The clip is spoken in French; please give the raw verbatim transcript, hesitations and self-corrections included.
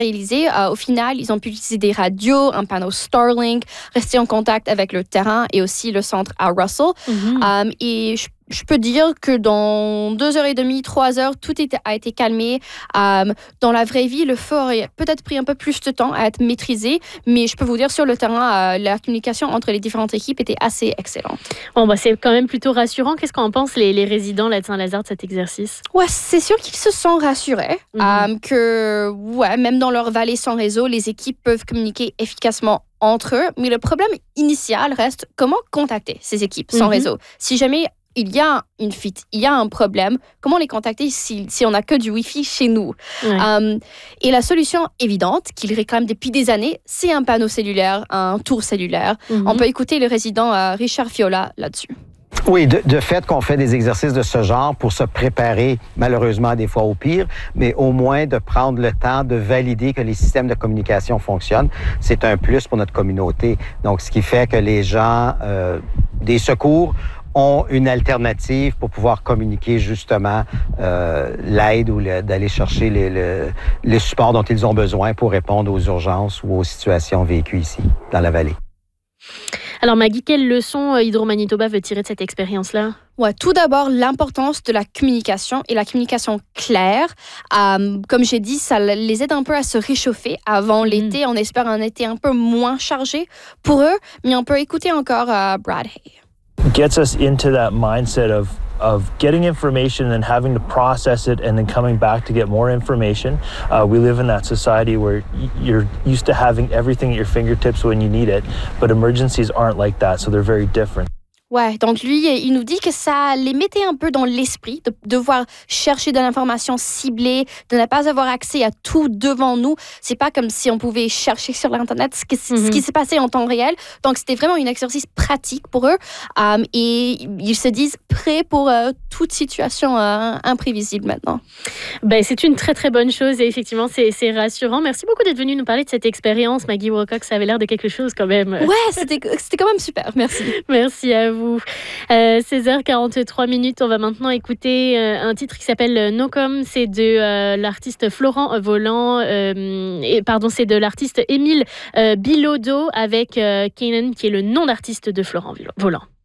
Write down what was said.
réalisé. Euh, au final, ils ont pu utiliser des radios, un panneau Starlink, rester en contact avec le terrain et aussi le centre à Russell. Mm-hmm. Euh, et je Je peux dire que dans deux heures et demie, trois heures, tout a été calmé. Euh, dans la vraie vie, le feu aurait peut-être pris un peu plus de temps à être maîtrisé, mais je peux vous dire, sur le terrain, euh, la communication entre les différentes équipes était assez excellente. Bon, bah, c'est quand même plutôt rassurant. Qu'est-ce qu'en pensent les, les résidents là, de Saint-Lazare de cet exercice? Ouais, c'est sûr qu'ils se sont rassurés. Mm-hmm. Euh, que, ouais, même dans leur vallée sans réseau, les équipes peuvent communiquer efficacement entre eux. Mais le problème initial reste comment contacter ces équipes sans mm-hmm. réseau. Si jamais il y a une fuite, il y a un problème, comment les contacter si, si on n'a que du Wi-Fi chez nous? Ouais. Um, et la solution évidente qu'ils réclament depuis des années, c'est un panneau cellulaire, un tour cellulaire. Mm-hmm. On peut écouter le résident euh, Richard Fiola là-dessus. Oui, de, de fait qu'on fait des exercices de ce genre pour se préparer, malheureusement, des fois au pire, mais au moins de prendre le temps de valider que les systèmes de communication fonctionnent. C'est un plus pour notre communauté. Donc, ce qui fait que les gens euh, des secours ont une alternative pour pouvoir communiquer justement euh, l'aide ou le, d'aller chercher les, le, le support dont ils ont besoin pour répondre aux urgences ou aux situations vécues ici, dans la vallée. Alors Maggie, quelle leçon Hydro-Manitoba veut tirer de cette expérience-là? Ouais, tout d'abord, l'importance de la communication et la communication claire. Euh, comme j'ai dit, ça les aide un peu à se réchauffer avant mmh. l'été. On espère un été un peu moins chargé pour eux, mais on peut écouter encore euh, Brad Hay. Gets us into that mindset of of getting information and having to process it and then coming back to get more information. Uh, we live in that society where you're used to having everything at your fingertips when you need it, but emergencies aren't like that, so they're very different. Ouais, donc lui, il nous dit que ça les mettait un peu dans l'esprit de devoir chercher de l'information ciblée, de ne pas avoir accès à tout devant nous. C'est pas comme si on pouvait chercher sur l'Internet ce qui, mm-hmm. ce qui s'est passé en temps réel. Donc, c'était vraiment un exercice pratique pour eux. Um, et ils se disent prêts pour uh, toute situation uh, imprévisible maintenant. Ben, c'est une très, très bonne chose et effectivement, c'est, c'est rassurant. Merci beaucoup d'être venue nous parler de cette expérience, Maggie Wilcox. Ça avait l'air de quelque chose quand même. Ouais, c'était, c'était quand même super. Merci. Merci à vous. Euh, seize heures quarante-trois minutes, on va maintenant écouter euh, un titre qui s'appelle No Com, c'est de euh, l'artiste Florent Volant, euh, et, pardon, c'est de l'artiste Émile euh, Bilodeau avec euh, Kanan qui est le nom d'artiste de Florent Volant.